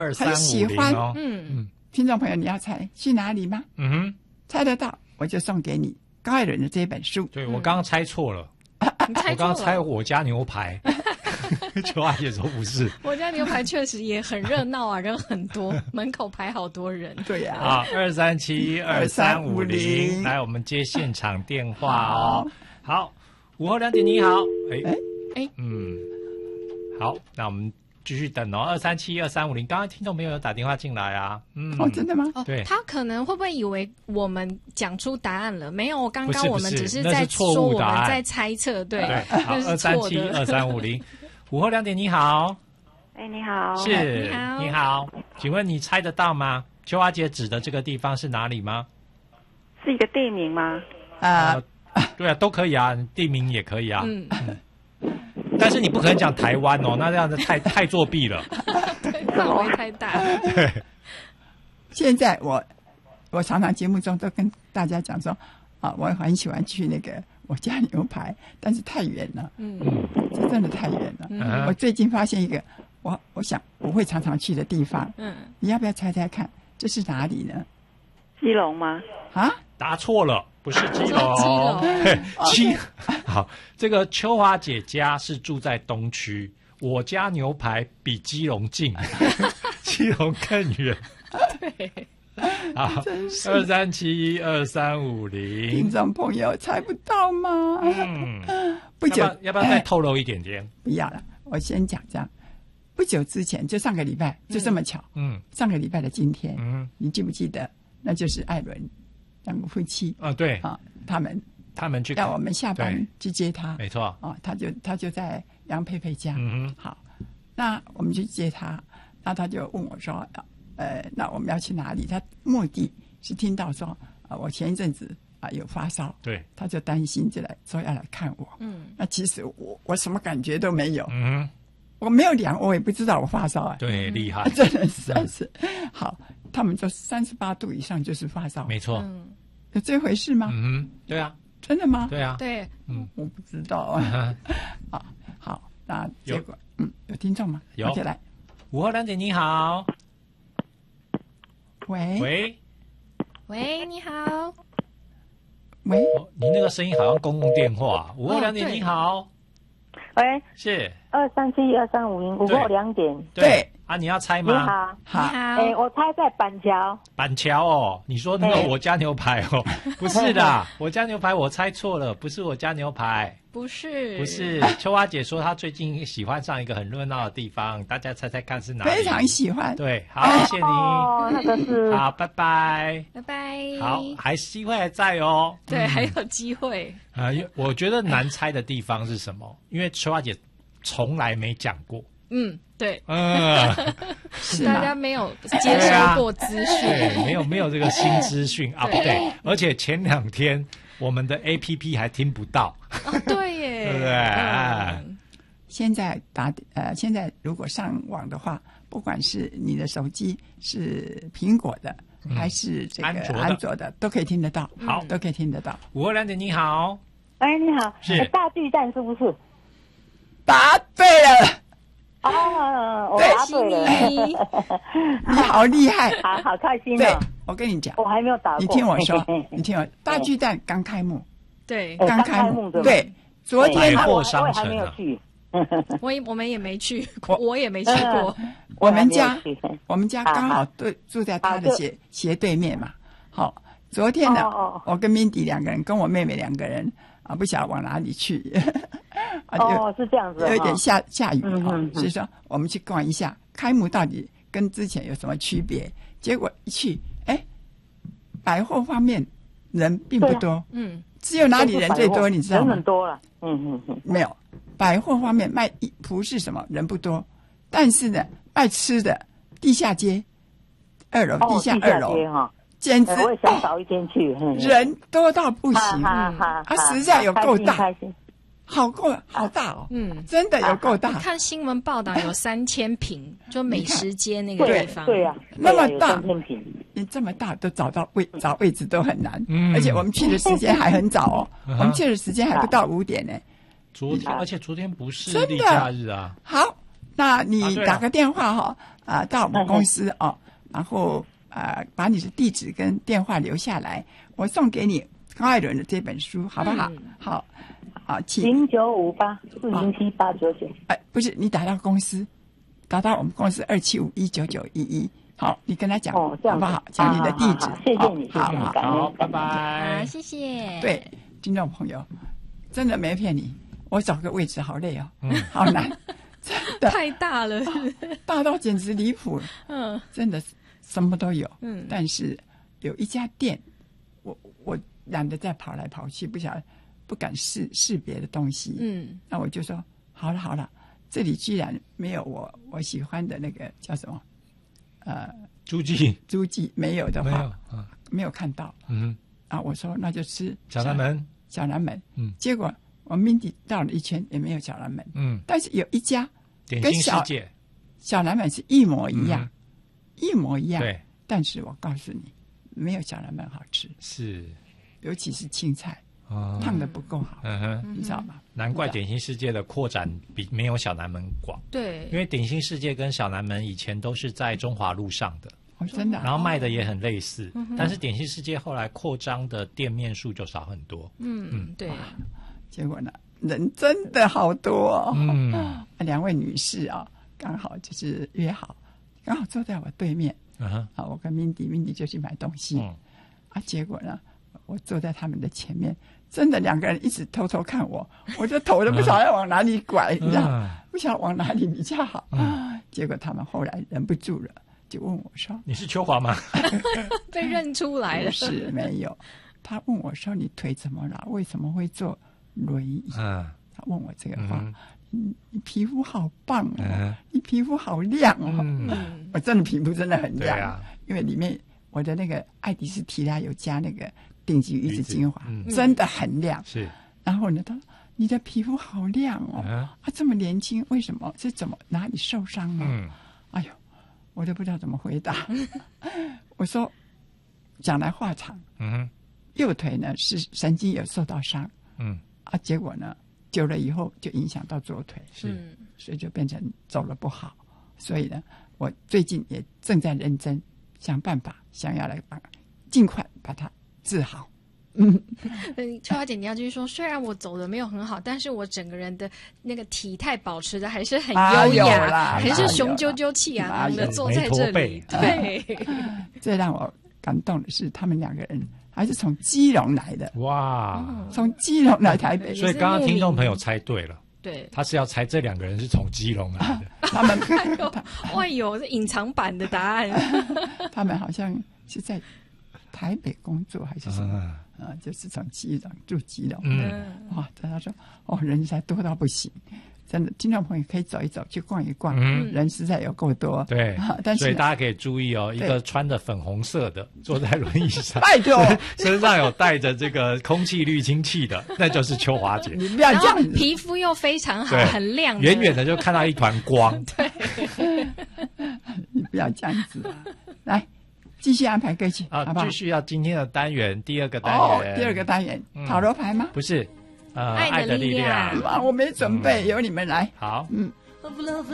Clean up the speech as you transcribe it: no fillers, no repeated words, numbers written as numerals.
很喜欢。 听众朋友，你要猜去哪里吗？猜得到我就送给你高艾伦的这本书。 对，我刚刚猜错了，我刚刚猜我家牛排。邱阿姐说不是， 我家牛排确实也很热闹啊，人很多，门口排好多人。 对呀、 啊，2372350，来，我们接现场电话哦。好，午后2点，你好，好，那我们继续等哦，2372350。刚刚听众朋友有打电话进来啊， 真的吗？ 对， 他可能会不会以为我们讲出答案了？没有，刚刚我们只是在说我们在猜测，对， 好，2372350。午后2点，你好， 你好， 是，你好，请问你猜得到吗？邱阿姐指的这个地方是哪里吗？ 是一个地名吗？ 对啊，都可以啊，地名也可以啊。但是你不可能讲台湾哦，那这样子太作弊了。 对，范围太大。 对。 现在我常常节目中都跟大家讲说，我很喜欢去那个我家牛排，但是太远了。这真的太远了。我最近发现一个，我想我会常常去的地方。你要不要猜猜看，这是哪里呢？ 基隆吗？ 答错了，不是基隆。好，这个秋华姐家是住在东区，我家牛排比基隆近，基隆更远。 对。 好，2372350， 听众朋友猜不到吗？不久要不要再透露一点点？ 不要了，我先讲这样。不久之前，就上个礼拜，就这么巧，上个礼拜的今天，你记不记得？那就是艾伦两个夫妻对他们去要我们下班去接他， 没错他就在杨佩佩家，好，那我们去接他，那他就问我说，那我们要去哪里？他目的是听到说，我前一阵子有发烧， 对， 他就担心说要来看我，那其实我什么感觉都没有，我没有量，我也不知道我发烧对，厉害， 真的是好。他们说38度以上就是发烧， 没错， 有这回事吗？ 对啊， 真的吗？ 对啊， 对， 我不知道好，那结果有听众吗？ 有， 来， 午后2点，你好， 喂， 你好， 喂， 你那个声音好像公共电话。午后2点，你好， 喂， 是 2372350，午后2点， 对。 你要猜吗？ 你好，我猜在板桥。 板桥哦，你说那个我家牛排哦，不是的，我家牛排我猜错了，不是我家牛排， 不是。 秋花姐说她最近喜欢上一个很热闹的地方，大家猜猜看是哪里？ 非常喜欢。 对，好，谢谢你。 那个是。 好，拜拜。 拜拜。 好，机会还在哦。 对，还有机会。 我觉得难猜的地方是什么？因为秋花姐从来没讲过。 对， 大家没有接收过资讯， 对，没有这个新资讯 update， 而且前2天我们的 APP 还听不到， 对耶， 对不对？ 现在如果上网的话，不管是你的手机是苹果的还是这个安卓的，都可以听得到， 好， 都可以听得到。 午后2点，你好， 你好， 是大巨蛋是不是？ 答对了。 我答对了， 你好厉害， 好开心对，我跟你讲， 我还没有打过， 你听我说，大巨蛋刚开幕， 对， 刚开幕，对，昨天我还没有去， 我们也没去，我也没去过， 我们家刚好住在他的斜对面嘛，好，昨天呢，我跟 Mindy 2个人，跟我妹妹2个人不晓得往哪里去。 是这样子， 有点下雨所以说我们去逛一下，开幕到底跟之前有什么区别？结果一去，百货方面人并不多，只有哪里人最多，你知道吗？ 人很多了， 没有，百货方面卖服饰什么人不多，但是呢，卖吃的地下街2楼，地下2楼。简直我也想早一天去， 人多到不行，实在有够大，好大哦，真的有够大。 看新闻报道有3000平，就美食街那个地方， 对啊， 那么大 ，3000平， 你这么大都找位置都很难，而且我们去的时间还很早哦，我们去的时间还不到5点呢。 而且昨天不是例假日啊。 好，那你打个电话到我们公司哦，然后把你的地址跟电话留下来，我送给你高艾伦的这本书，好不好？好，请 0958407899。 不是，你打到公司，打到我们公司275-19911。好，你跟他讲，好不好？讲你的地址。 谢谢你， 好， 好，拜拜。 谢谢。 对，听众朋友，真的没骗你，我找个位置好累哦，好难，真的太大了， 大到简直离谱。真的什么都有。但是有一家店，我懒得再跑来跑去，不敢试别的东西。那我就说好了，这里居然没有我喜欢的那个叫什么？ 诸暨没有的话，没有看到。我说那就吃小南门。结果我Mindy到了一圈也没有小南门。但是有一家点心世界， 小南门是一模一样，一模一样。 对， 但是我告诉你，没有小南门好吃。 是， 尤其是青菜。烫的不够好，你知道吗？ 难怪点心世界的扩展比没有小南门广。 对， 因为点心世界跟小南门以前都是在中华路上的， 真的， 然后卖的也很类似。但是点心世界后来扩张的店面数就少很多。 对。 结果呢，人真的好多哦。两位女士刚好就是约好，刚好坐在我对面。我跟Mindy就去买东西。结果呢，我坐在他们的前面。真的两个人一直偷偷看我，我的头都不晓得要往哪里拐，你知道，不晓得往哪里比较好。结果他们后来忍不住了，就问我说：“ 你是秋华吗？” 被认出来了。 是没有。他问我说：“你腿怎么了？为什么会坐轮椅？”他问我这个话。你皮肤好棒哦，你皮肤好亮哦。我真的皮肤真的很亮，因为里面我的那个爱迪斯提拉有加那个顶级鱼子精华，真的很亮。 是， 然后呢，他说你的皮肤好亮哦，这么年轻，为什么？是怎么哪里受伤了？哎呦，我都不知道怎么回答。我说讲来话长，右腿呢是神经有受到伤，结果呢久了以后就影响到左腿，所以就变成走了不好。所以呢，我最近也正在认真想办法，想要来尽快把它治好。 秋华姐，你要继续说，虽然我走的没有很好，但是我整个人的那个体态保持的还是很优雅，还是雄赳赳气昂昂的坐在这里。对， 最让我感动的是，他们两个人还是从基隆来的。 哇， 从基隆来台北， 所以刚刚听众朋友猜对了。 对， 他是要猜这两个人是从基隆来的。 他们， 哎呦，这隐藏版的答案。 他们好像是在台北工作还是什么？就是从基隆住基隆。哇，他说人才多到不行，真的，听众朋友可以走一走，去逛一逛，人实在有够多。 对， 但是所以大家可以注意一个穿的粉红色的坐在轮椅上， 拜托， 身上有带着这个空气滤清器的，那就是秋华姐。 你不要这样子， 皮肤又非常好，很亮， 远远的就看到一团光。 对， 你不要这样子来。继续安排歌曲，好不好？ 继续要今天的单元，第二个单元。 第二个单元，塔罗牌吗？ 不是， 爱的力量。 我没准备，由你们来。 好，